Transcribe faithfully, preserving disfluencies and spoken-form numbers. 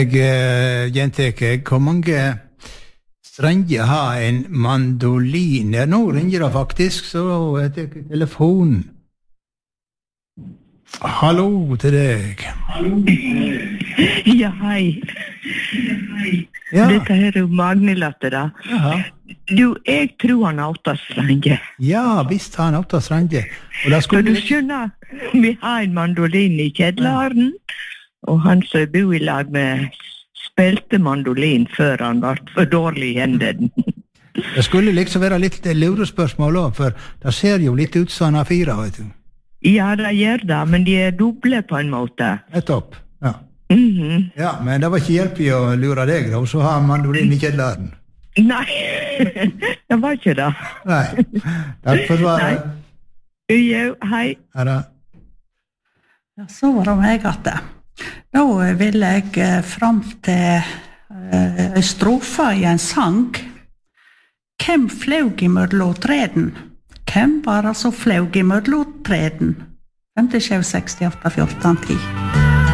Jeg gjentek, hvor mange strenger har en mandolin? Ja, nå ringer det faktisk, så jeg tar telefonen. Hallo til deg. Ja, hei. Ja. Dette her er jo Magnelatter da. Jaha. Du, jeg tror han har åtta strenger. Ja, visst har han åtta strenger. Og da For skulle du skjønner, vi har en mandolin i kjedlaren, og han som bor i lag med spilte mandolin før han var for dårlig i hendene. Det skulle liksom være litt lurespørsmål også, for det ser jo litt ut som han har fire, vet du. Ja, det gjør det, men de er doble på en måte. Nettopp, ja. Mhm. Ja, men det var ikke hjelp i å lure deg, da, og så har han mandolin i kjedlaren. Nei, det var ikke det. Nei, takk for svaret. Jo, hei. Her da. Ja, så var det meg at det. Nå vil jeg fram til uh, en strofe i en sang. Hvem flaug i mørlåtreden? Hvem var det som flaug i mørlåtreden? fem sju seks åtte fjorten ti